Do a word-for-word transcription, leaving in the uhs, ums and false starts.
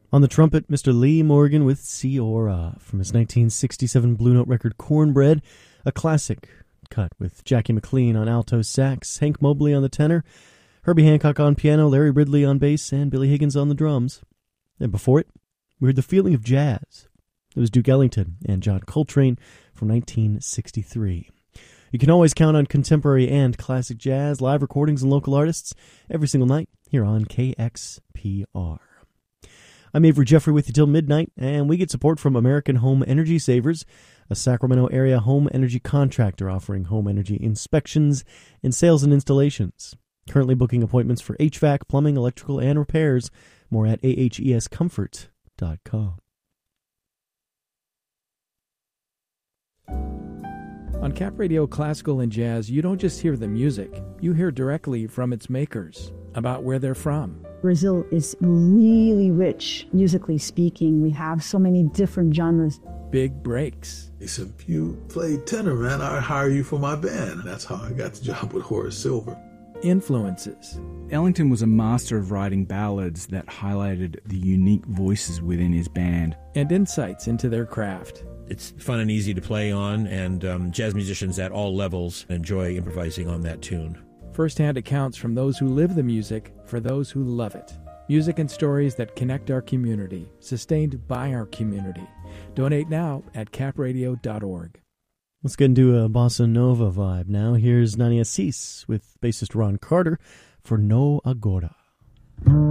On the trumpet, Mister Lee Morgan with Ciora from his nineteen sixty-seven Blue Note record Cornbread, a classic cut with Jackie McLean on alto sax, Hank Mobley on the tenor, Herbie Hancock on piano, Larry Ridley on bass, and Billy Higgins on the drums. And before it, we heard The Feeling of Jazz. It was Duke Ellington and John Coltrane from nineteen sixty-three. You can always count on contemporary and classic jazz, live recordings, and local artists every single night here on K X P R. I'm Avery Jeffrey with you till midnight, and we get support from American Home Energy Savers, a Sacramento area home energy contractor offering home energy inspections and sales and installations. Currently booking appointments for H V A C, plumbing, electrical, and repairs. More at A H E S comfort dot com. On Cap Radio Classical and Jazz, you don't just hear the music, you hear directly from its makers, about where they're from. Brazil is really rich, musically speaking. We have so many different genres. Big breaks. He said, if you play tenor, man, I'll hire you for my band. That's how I got the job with Horace Silver. Influences. Ellington was a master of writing ballads that highlighted the unique voices within his band. And insights into their craft. It's fun and easy to play on, and um, jazz musicians at all levels enjoy improvising on that tune. First-hand accounts from those who live the music for those who love it. Music and stories that connect our community, sustained by our community. Donate now at cap radio dot org. Let's get into a bossa nova vibe now. Here's Nani Assis with bassist Ron Carter for No Agora.